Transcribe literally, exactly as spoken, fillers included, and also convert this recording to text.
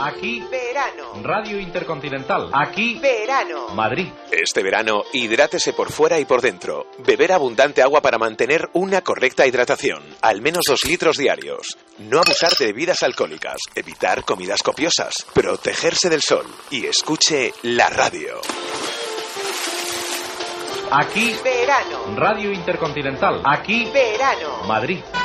Aquí, verano. Radio Intercontinental. Aquí, verano. Madrid. Este verano, hidrátese por fuera y por dentro. Beber abundante agua para mantener una correcta hidratación. Al menos dos litros diarios. No abusar de bebidas alcohólicas. Evitar comidas copiosas. Protegerse del sol. Y escuche la radio. Aquí, verano. Radio Intercontinental. Aquí, verano. Madrid.